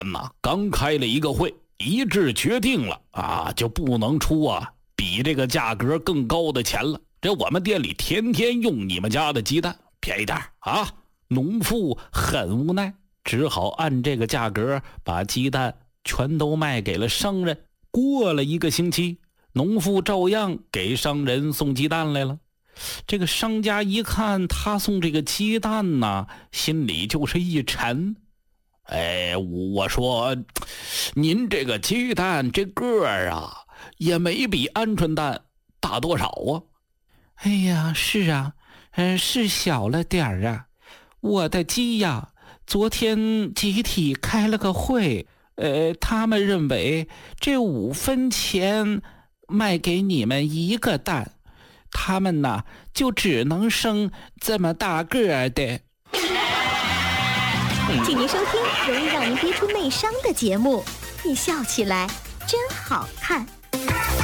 刚开了一个会，一致决定了就不能出比这个价格更高的钱了。这我们店里天天用你们家的鸡蛋，便宜点农妇很无奈，只好按这个价格把鸡蛋全都卖给了商人。过了1个星期，农妇照样给商人送鸡蛋来了。这个商家一看他送这个鸡蛋心里就是一沉。我说您这个鸡蛋这个也没比鹌鹑蛋大多少哎呀，是是小了点儿我的鸡昨天集体开了个会，他们认为这5分钱卖给你们1个蛋，他们就只能生这么大个的。 请您收听容易让您憋出内伤的节目，你笑起来真好看。